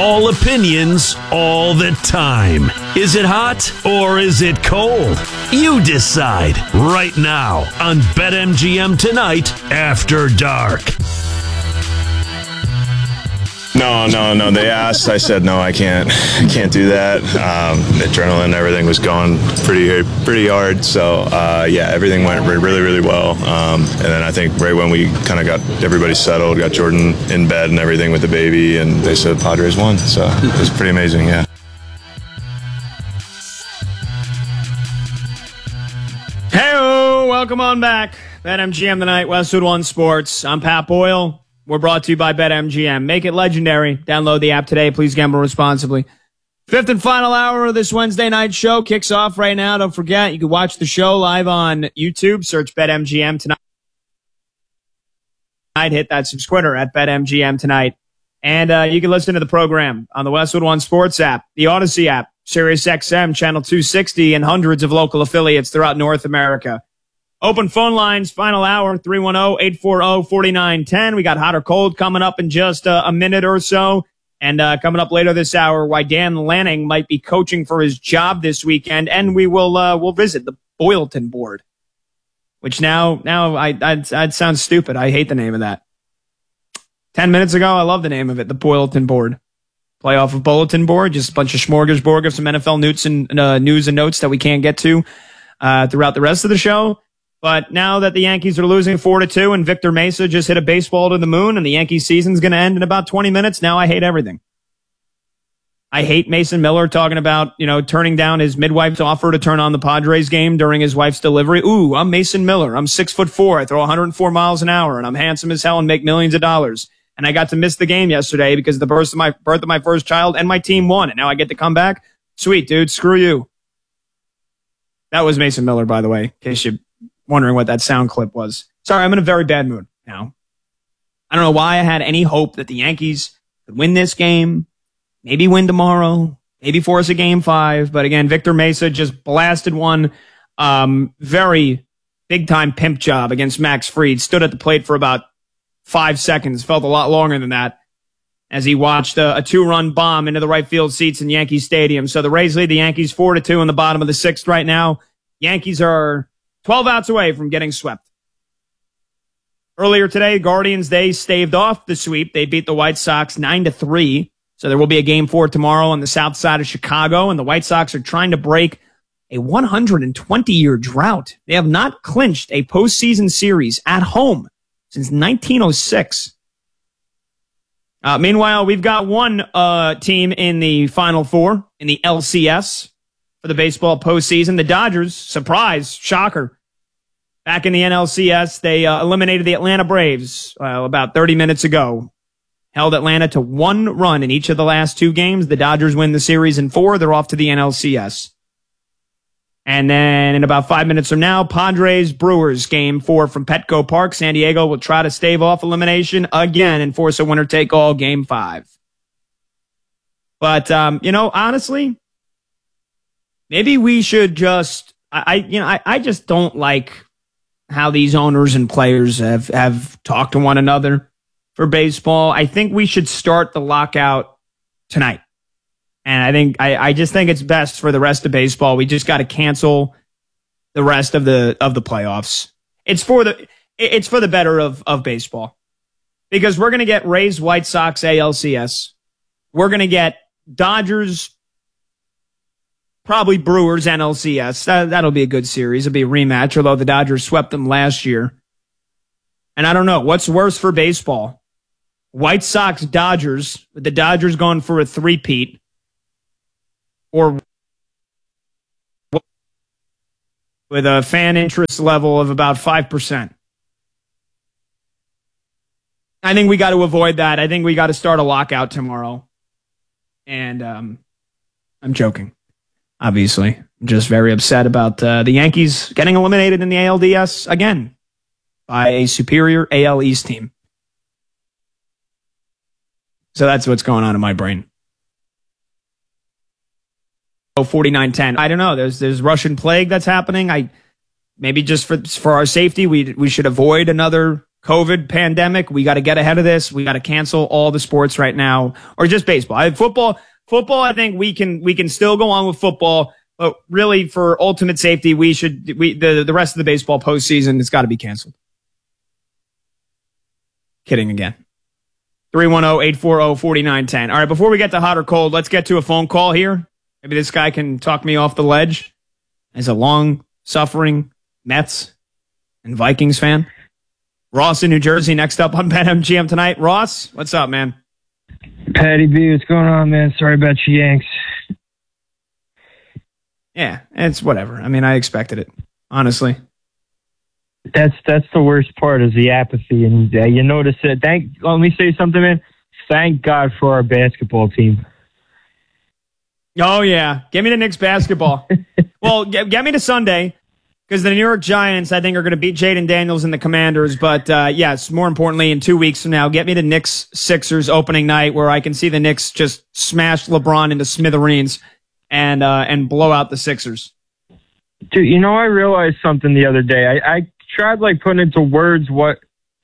All opinions, all the time. Is it hot or is it cold? You decide right now on BetMGM Tonight After Dark. No. They asked. I said, no, I can't do that. The adrenaline, everything was going pretty hard. So, everything went really, really well. And then I think right when we kind of got everybody settled, got Jordan in bed and everything with the baby, and they said Padres won. So it was pretty amazing, yeah. Hey-o, welcome on back. BetMGM Tonight, Westwood One Sports. I'm Pat Boyle. We're brought to you by BetMGM. Make it legendary. Download the app today. Please gamble responsibly. Fifth and final hour of this Wednesday night show kicks off right now. Don't forget, you can watch the show live on YouTube. Search BetMGM Tonight. Hit that subscriber at BetMGM Tonight. And you can listen to the program on the Westwood One Sports app, the Odyssey app, SiriusXM, Channel 260, and hundreds of local affiliates throughout North America. Open phone lines, final hour, 310-840-4910. We got hot or cold coming up in just a minute or so. And coming up later this hour, why Dan Lanning might be coaching for his job this weekend. And we will we'll visit the Boyleton board, which now I'd sound stupid. I hate the name of that. 10 minutes ago, I love the name of it, the Boyleton board. Play off of bulletin board, just a bunch of smorgasbord of some NFL news and notes that we can't get to throughout the rest of the show. But now that the Yankees are losing 4-2 and Victor Mesa just hit a baseball to the moon and the Yankees season's going to end in about 20 minutes, now I hate everything. I hate Mason Miller talking about, turning down his midwife's offer to turn on the Padres game during his wife's delivery. Ooh, I'm Mason Miller. I'm 6'4". I throw 104 miles an hour and I'm handsome as hell and make millions of dollars. And I got to miss the game yesterday because of the birth of my first child and my team won. And now I get to come back. Sweet, dude. Screw you. That was Mason Miller, by the way, in case you're wondering what that sound clip was. Sorry, I'm in a very bad mood now. I don't know why I had any hope that the Yankees could win this game, maybe win tomorrow, maybe force a game 5. But again, Victor Mesa just blasted one very big-time pimp job against Max Fried. Stood at the plate for about 5 seconds, felt a lot longer than that, as he watched a 2-run bomb into the right field seats in Yankee Stadium. So the Rays lead the Yankees 4-2 in the bottom of the 6th right now. Yankees are 12 outs away from getting swept. Earlier today, Guardians, they staved off the sweep. They beat the White Sox 9-3. So there will be a game 4 tomorrow on the south side of Chicago. And the White Sox are trying to break a 120-year drought. They have not clinched a postseason series at home since 1906. Meanwhile, we've got one team in the Final Four in the LCS for the baseball postseason. The Dodgers, surprise, shocker. Back in the NLCS, they eliminated the Atlanta Braves about 30 minutes ago. Held Atlanta to 1 run in each of the last 2 games. The Dodgers win the series in 4. They're off to the NLCS. And then in about 5 minutes from now, Padres-Brewers game 4 from Petco Park. San Diego will try to stave off elimination again and force a winner-take-all game 5. But, honestly, maybe we should just, I just don't like how these owners and players have talked to one another for baseball. I think we should start the lockout tonight. And I just think it's best for the rest of baseball. We just got to cancel the rest of the playoffs. It's for the better of baseball. Because we're going to get Rays, White Sox, ALCS. We're going to get Dodgers, probably Brewers, NLCS. That'll be a good series. It'll be a rematch, although the Dodgers swept them last year. And I don't know, what's worse for baseball? White Sox, Dodgers, with the Dodgers going for a three-peat, or with a fan interest level of about 5%. I think we got to avoid that. I think we got to start a lockout tomorrow. And I'm joking, obviously. I'm just very upset about the Yankees getting eliminated in the ALDS again by a superior AL East team. So that's what's going on in my brain. 49-10. I don't know. There's Russian plague that's happening. Maybe just for our safety, we should avoid another COVID pandemic. We got to get ahead of this. We got to cancel all the sports right now, or just baseball. Football, I think we can still go on with football, but really for ultimate safety, the rest of the baseball postseason has got to be canceled. Kidding again. 310-840-4910. All right, before we get to hot or cold, let's get to a phone call here. Maybe this guy can talk me off the ledge as a long-suffering Mets and Vikings fan. Ross in New Jersey next up on BetMGM tonight. Ross, what's up, man? Patty B, what's going on, man? Sorry about you Yanks. Yeah, it's whatever. I mean, I expected it, honestly. That's the worst part is the apathy, and you notice it. Let me say something, man. Thank God for our basketball team. Oh yeah, give me the Knicks basketball. Well, get me to Sunday because the New York Giants, I think, are going to beat Jaden Daniels and the Commanders. But yes, more importantly, in 2 weeks from now, get me to Knicks Sixers opening night where I can see the Knicks just smash LeBron into smithereens and blow out the Sixers. Dude, I realized something the other day. I tried putting into words what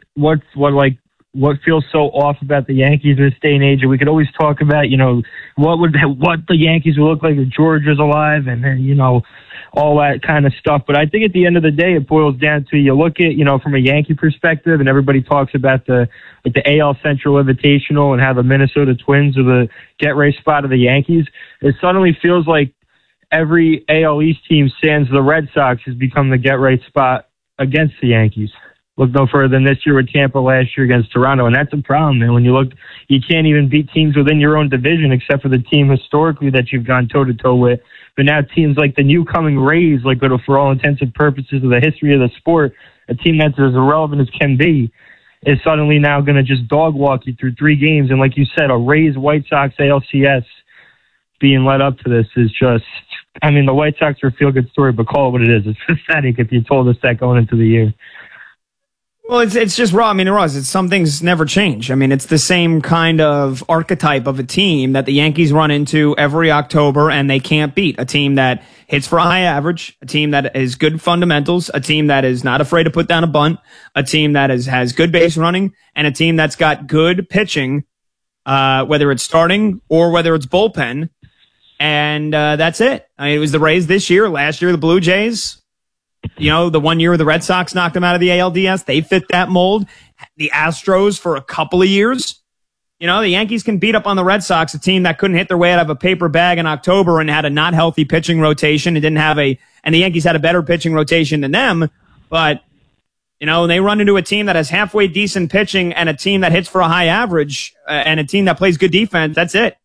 feels so off about the Yankees in this day and age. And we could always talk about, what the Yankees would look like if George was alive and then, all that kind of stuff. But I think at the end of the day, it boils down to you look at, from a Yankee perspective, and everybody talks about the AL Central Invitational and how the Minnesota Twins are the get-right spot of the Yankees. It suddenly feels like every AL East team, sans the Red Sox, has become the get-right spot against the Yankees. Look no further than this year with Tampa, last year against Toronto, and that's a problem, man. When you look, you can't even beat teams within your own division except for the team historically that you've gone toe-to-toe with. But now teams like the new coming Rays, for all intents and purposes of the history of the sport, a team that's as irrelevant as can be, is suddenly now going to just dog walk you through 3 games. And like you said, a Rays White Sox ALCS being led up to this is just, the White Sox are a feel-good story, but call it what it is. It's pathetic if you told us that going into the year. Well, it's just raw. Ross, some things never change. It's the same kind of archetype of a team that the Yankees run into every October, and they can't beat. A team that hits for a high average, a team that is good fundamentals, a team that is not afraid to put down a bunt, a team that has good base running, and a team that's got good pitching, whether it's starting or whether it's bullpen. And that's it. It was the Rays this year. Last year, the Blue Jays. The 1 year the Red Sox knocked them out of the ALDS. They fit that mold. The Astros for a couple of years. The Yankees can beat up on the Red Sox, a team that couldn't hit their way out of a paper bag in October and had a not healthy pitching rotation. And the Yankees had a better pitching rotation than them. But, they run into a team that has halfway decent pitching and a team that hits for a high average and a team that plays good defense. That's it.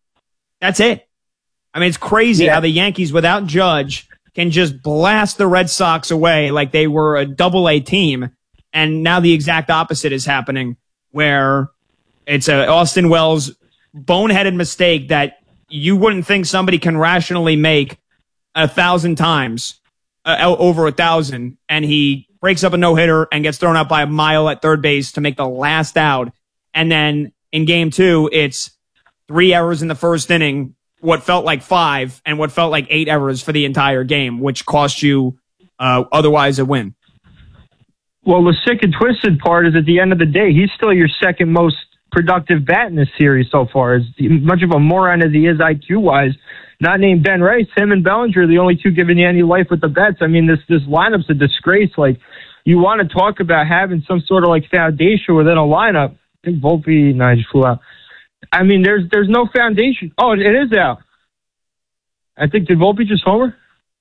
It's crazy how the Yankees without Judge can just blast the Red Sox away like they were a Double-A team. And now the exact opposite is happening, where it's a Austin Wells boneheaded mistake that you wouldn't think somebody can rationally make 1,000 times, over 1,000, and he breaks up a no-hitter and gets thrown out by a mile at third base to make the last out. And then in game 2, it's 3 errors in the first inning, what felt like 5 and what felt like 8 errors for the entire game, which cost you otherwise a win. Well, the sick and twisted part is at the end of the day, he's still your second most productive bat in this series so far. As much of a moron as he is IQ-wise, not named Ben Rice, him and Bellinger are the only two giving you any life with the bats. This lineup's a disgrace. You want to talk about having some sort of foundation within a lineup. I think Volpe, I just flew out. There's no foundation. Oh, it is out. I think, did Volpe just homer?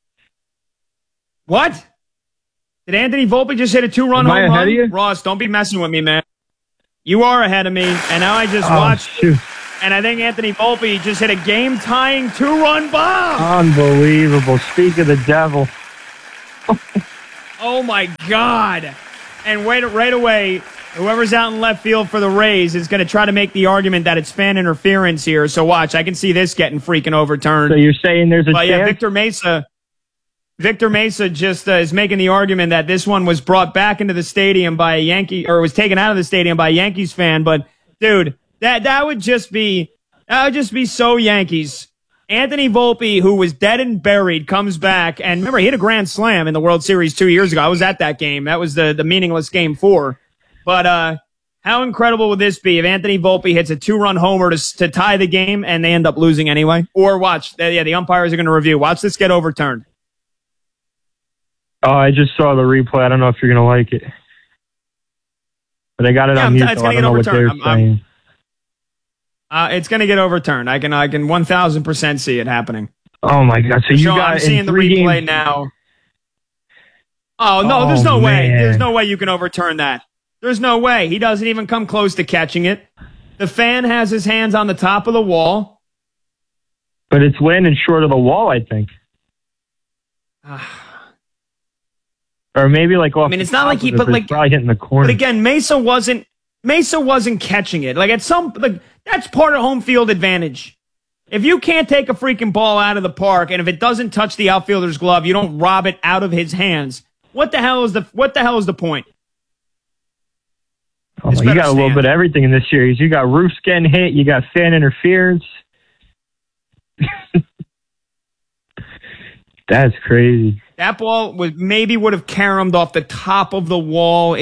What? Did Anthony Volpe just hit a 2-run home run? Ahead of you? Ross, don't be messing with me, man. You are ahead of me, and now I just watched, shoot. And I think Anthony Volpe just hit a game-tying 2-run bomb. Unbelievable. Speak of the devil. Oh, my God. And right away, whoever's out in left field for the Rays is going to try to make the argument that it's fan interference here. So watch, I can see this getting freaking overturned. So you're saying there's a chance? Yeah, Victor Mesa just is making the argument that this one was brought back into the stadium by a Yankee, or was taken out of the stadium by a Yankees fan. But dude, that would just be so Yankees. Anthony Volpe, who was dead and buried, comes back, and remember, he hit a grand slam in the World Series 2 years ago. I was at that game. That was the meaningless game 4. But how incredible would this be if Anthony Volpe hits a 2-run homer to tie the game and they end up losing anyway? Or watch, the umpires are going to review. Watch this get overturned. Oh, I just saw the replay. I don't know if you're going to like it. But I got it on mute, so I don't know what they're saying. It's going to get overturned. I can 1,000% see it happening. Oh, my God. So I'm seeing the replay games now. Oh, no, there's no way. There's no way you can overturn that. There's no way. He doesn't even come close to catching it. The fan has his hands on the top of the wall. But it's landing short of the wall, I think. Or maybe like off. I mean, it's not like he put like probably hitting the corner. But again, Mesa wasn't catching it. Like that's part of home field advantage. If you can't take a freaking ball out of the park, and if it doesn't touch the outfielder's glove, you don't rob it out of his hands. What the hell is the point? Oh, you got a little bit of everything in this series. You got roofs getting hit. You got fan interference. That's crazy. That ball would have caromed off the top of the wall.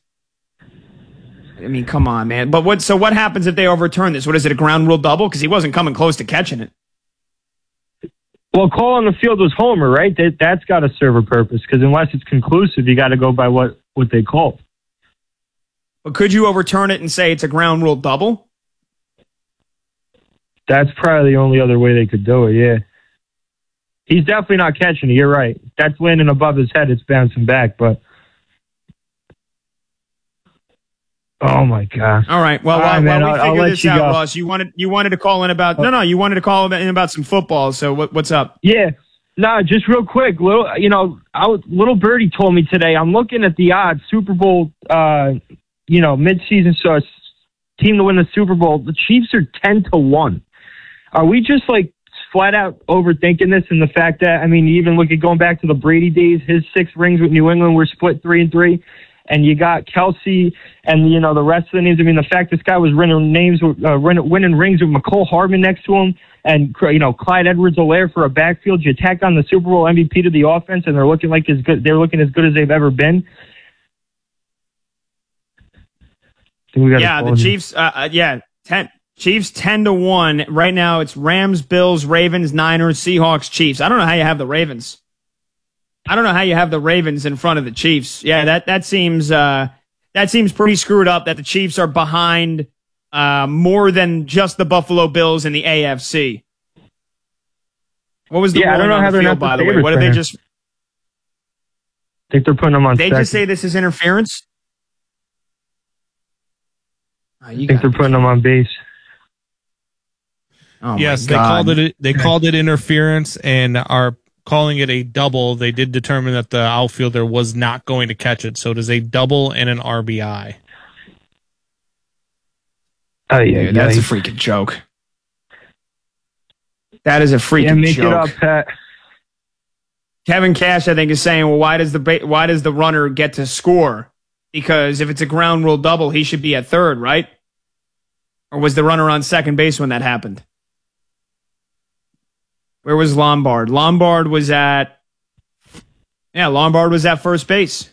Come on, man. But what happens if they overturn this? What is it, a ground rule double? Because he wasn't coming close to catching it. Well, call on the field was homer, right? That's got to serve a purpose. Because unless it's conclusive, you got to go by what they called. But could you overturn it and say it's a ground rule double? That's probably the only other way they could do it, yeah. He's definitely not catching it, you're right. That's landing above his head, it's bouncing back, but... Oh, my God. All right, well, while we figure this out, Ross, you wanted to call in about... No, you wanted to call in about some football, so what's up? Yeah. No, just real quick. Little Birdie told me today, I'm looking at the odds, Super Bowl... mid-season, so team to win the Super Bowl. The Chiefs are 10-1. Are we just flat out overthinking this? And the fact that even look at going back to the Brady days, his 6 rings with New England were split 3-3, and you got Kelsey and the rest of the names. The fact this guy was winning rings with McCole Hardman next to him, and Clyde Edwards-Helaire for a backfield. You tack on the Super Bowl MVP to the offense, and they're looking as good as they've ever been. The Chiefs, 10. Chiefs 10-1. Right now it's Rams, Bills, Ravens, Niners, Seahawks, Chiefs. I don't know how you have the Ravens. I don't know how you have the Ravens in front of the Chiefs. Yeah, that seems pretty screwed up that the Chiefs are behind more than just the Buffalo Bills in the AFC. What was the ruling I don't know on how the field, by the way? What did they just... I think they're putting them on They second. just say this is interference? I think they're putting them on base. Oh yes, they called it interference and are calling it a double. They did determine that the outfielder was not going to catch it, so it is a double and an RBI. Oh yeah, that's a freaking joke. That is a freaking make joke. It up, Pat. Kevin Cash, I think, is saying, well, why does the runner get to score? Because if it's a ground rule double, he should be at third, right? Or was the runner on second base when that happened? Where was Lombard? Lombard was at first base.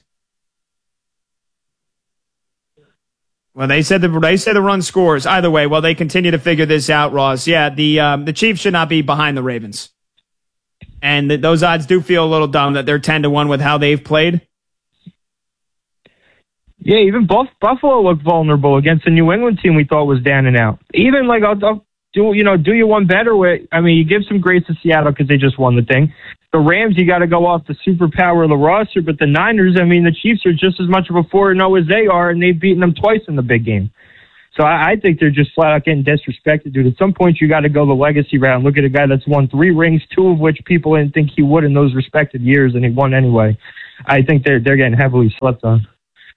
Well, they said the run scores. Either way, well, they continue to figure this out, Ross. Yeah, the Chiefs should not be behind the Ravens. And those odds do feel a little dumb that they're 10-1 with how they've played. Yeah, even Buffalo looked vulnerable against the New England team we thought was down and out. Even I'll do you one better with? You give some grace to Seattle because they just won the thing. The Rams, you got to go off the superpower of the roster, but the Niners, the Chiefs are just as much of a 4-0 as they are, and they've beaten them twice in the big game. So I think they're just flat out getting disrespected, dude. At some point, you got to go the legacy route and look at a guy that's won 3 rings, 2 of which people didn't think he would in those respected years, and he won anyway. I think they're getting heavily slept on.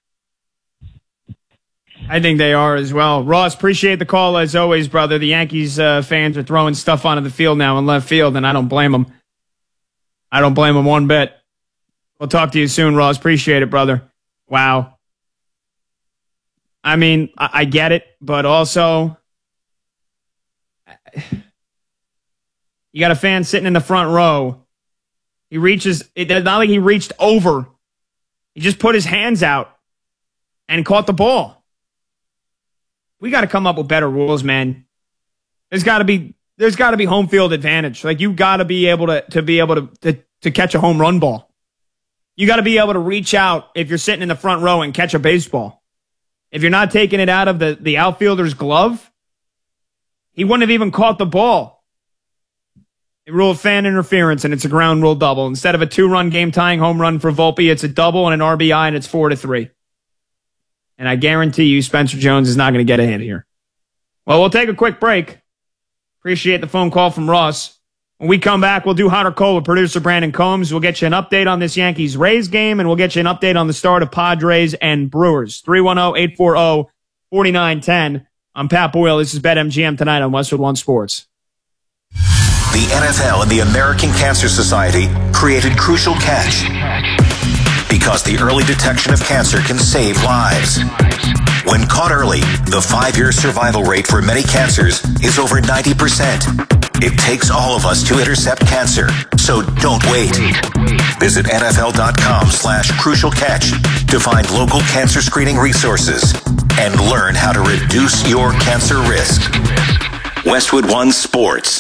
I think they are as well. Ross, appreciate the call as always, brother. The Yankees fans are throwing stuff onto the field now in left field, and I don't blame them. I don't blame them one bit. We'll talk to you soon, Ross. Appreciate it, brother. Wow. I get it, but also you got a fan sitting in the front row. It's not like he reached over. He just put his hands out. and caught the ball. We got to come up with better rules, man. There's got to be home field advantage. Like, you got to be able to catch a home run ball. You got to be able to reach out if you're sitting in the front row and catch a baseball. If you're not taking it out of the outfielder's glove, he wouldn't have even caught the ball. They ruled fan interference, and it's a ground rule double. Instead of a 2-run game-tying home run for Volpe, it's a double and an RBI, and it's 4-3. And I guarantee you Spencer Jones is not going to get a hit here. Well, we'll take a quick break. Appreciate the phone call from Ross. When we come back, we'll do hot or cold with producer Brandon Combs. We'll get you an update on this Yankees-Rays game, and we'll get you an update on the start of Padres and Brewers. 310-840-4910. I'm Pat Boyle. This is BetMGM tonight on Westwood One Sports. The NFL and the American Cancer Society created Crucial Catch because the early detection of cancer can save lives. When caught early, the 5-year survival rate for many cancers is over 90%. It takes all of us to intercept cancer, so don't wait. Visit NFL.com/Crucial Catch to find local cancer screening resources and learn how to reduce your cancer risk. Westwood One Sports.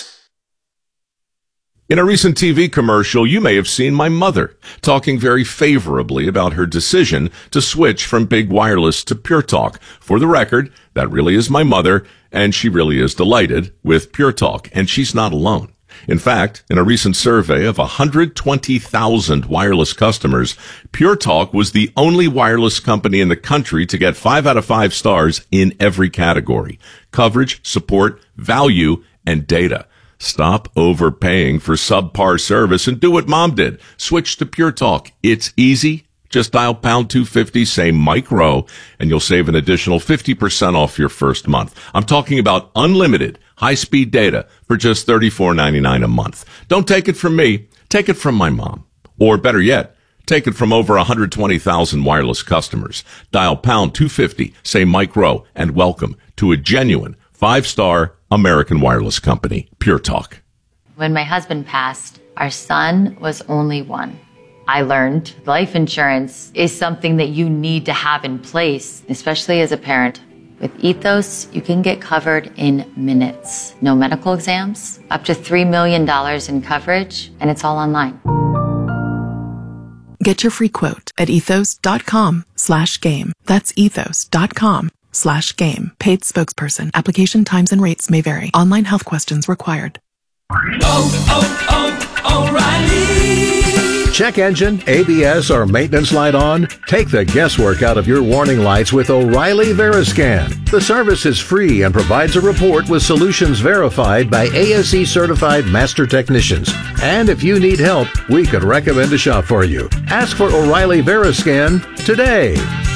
In a recent TV commercial, you may have seen my mother talking very favorably about her decision to switch from big wireless to Pure Talk. For the record, that really is my mother, and she really is delighted with Pure Talk, and she's not alone. In fact, in a recent survey of 120,000 wireless customers, Pure Talk was the only wireless company in the country to get 5 out of 5 stars in every category: coverage, support, value, and data. Stop overpaying for subpar service and do what Mom did. Switch to Pure Talk. It's easy. Just dial pound 250, say Mike Rowe, and you'll save an additional 50% off your first month. I'm talking about unlimited high-speed data for just $34.99 a month. Don't take it from me. Take it from my mom. Or better yet, take it from over 120,000 wireless customers. Dial pound 250, say Mike Rowe, and welcome to a genuine 5-star American wireless company, Pure Talk. When my husband passed, our son was only 1. I learned life insurance is something that you need to have in place, especially as a parent. With Ethos, you can get covered in minutes. No medical exams, up to $3 million in coverage, and it's all online. Get your free quote at ethos.com/game. That's ethos.com/game. Paid spokesperson. Application times and rates may vary. Online health questions required. O'Reilly. Check engine, ABS, or maintenance light on? Take the guesswork out of your warning lights with O'Reilly Veriscan. The service is free and provides a report with solutions verified by ASE certified master technicians. And if you need help, we could recommend a shop for you. Ask for O'Reilly Veriscan today.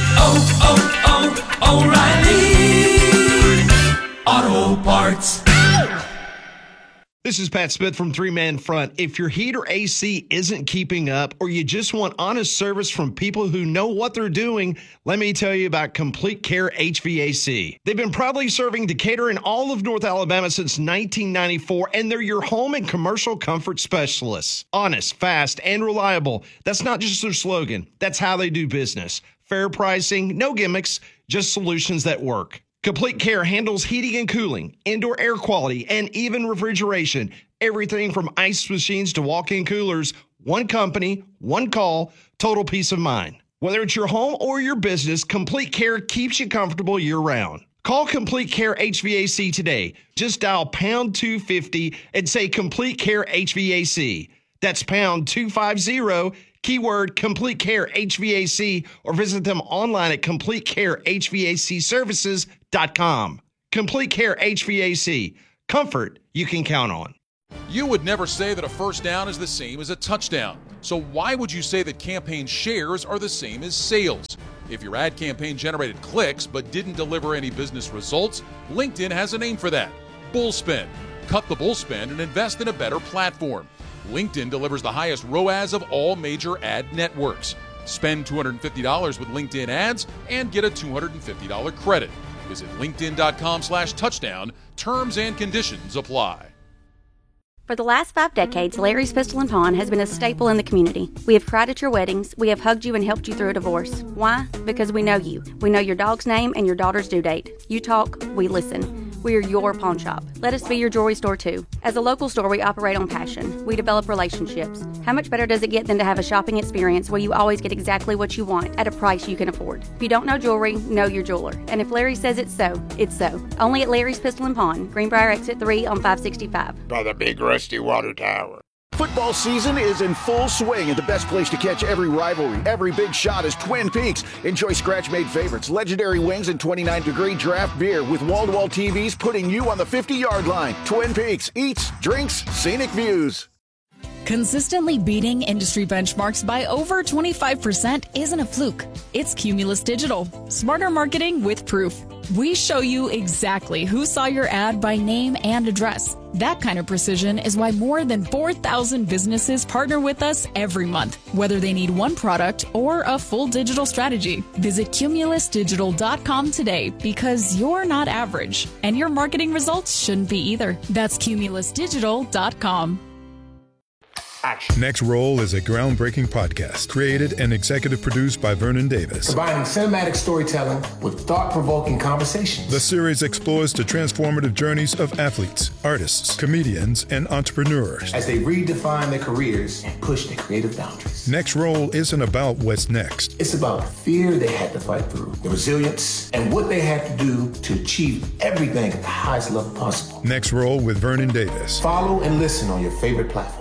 O'Reilly Auto Parts. This is Pat Smith from Three Man Front. If your heat or AC isn't keeping up, or you just want honest service from people who know what they're doing, let me tell you about Complete Care HVAC. They've been proudly serving Decatur and all of North Alabama since 1994, and they're your home and commercial comfort specialists. Honest, fast, and reliable. That's not just their slogan. That's how they do business. Fair pricing, no gimmicks, just solutions that work. Complete Care handles heating and cooling, indoor air quality, and even refrigeration. Everything from ice machines to walk-in coolers. One company, one call, total peace of mind. Whether it's your home or your business, Complete Care keeps you comfortable year-round. Call Complete Care HVAC today. Just dial pound 250 and say Complete Care HVAC. That's pound 250, keyword Complete Care HVAC, or visit them online at CompleteCareHVACservices.com. Complete Care HVAC. Comfort you can count on. You would never say that a first down is the same as a touchdown. So why would you say that campaign shares are the same as sales? If your ad campaign generated clicks but didn't deliver any business results, LinkedIn has a name for that: Bullspend. Cut the bullspend and invest in a better platform. LinkedIn delivers the highest ROAS of all major ad networks. Spend $250 with LinkedIn ads and get a $250 credit. Visit linkedin.com/touchdown. Terms and conditions apply. For the last 5 decades, Larry's Pistol and Pawn has been a staple in the community. We have cried at your weddings. We have hugged you and helped you through a divorce. Why? Because we know you. We know your dog's name and your daughter's due date. You talk, we listen. We are your pawn shop. Let us be your jewelry store too. As a local store, we operate on passion. We develop relationships. How much better does it get than to have a shopping experience where you always get exactly what you want at a price you can afford? If you don't know jewelry, know your jeweler. And if Larry says it's so, it's so. Only at Larry's Pistol and Pawn, Greenbrier Exit 3 on 565. By the big rusty water tower. Football season is in full swing, and the best place to catch every rivalry, every big shot is Twin Peaks. Enjoy scratch-made favorites, legendary wings, and 29-degree draft beer with wall-to-wall TVs putting you on the 50-yard line. Twin Peaks, eats, drinks, scenic views. Consistently beating industry benchmarks by over 25% isn't a fluke. It's Cumulus Digital. Smarter marketing with proof. We show you exactly who saw your ad by name and address. That kind of precision is why more than 4,000 businesses partner with us every month, whether they need one product or a full digital strategy. Visit cumulusdigital.com today because you're not average, and your marketing results shouldn't be either. That's cumulusdigital.com. Next Roll is a groundbreaking podcast created and executive produced by Vernon Davis. Combining cinematic storytelling with thought-provoking conversations. The series explores the transformative journeys of athletes, artists, comedians, and entrepreneurs as they redefine their careers and push their creative boundaries. Next Roll isn't about what's next. It's about the fear they had to fight through, the resilience, and what they had to do to achieve everything at the highest level possible. Next Roll with Vernon Davis. Follow and listen on your favorite platform.